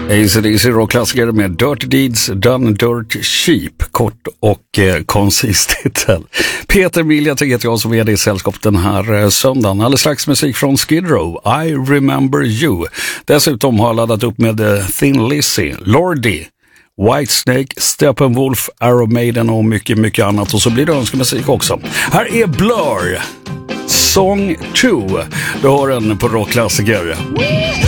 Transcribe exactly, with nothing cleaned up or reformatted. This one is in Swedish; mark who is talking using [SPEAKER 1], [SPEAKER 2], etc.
[SPEAKER 1] A C D C rockklassiker med Dirty Deeds Done Dirt Cheap, kort och eh, koncis titel. Peter Milja heter jag som är i sällskap den här eh, söndagen. Alldeles strax musik från Skid Row, I Remember You. Dessutom har jag laddat upp med eh, Thin Lizzy, Lordi, Whitesnake, Steppenwolf, Iron Maiden och mycket, mycket annat. Och så blir det önskemusik också. Här är Blur, Song två. Du har den på rockklassiker.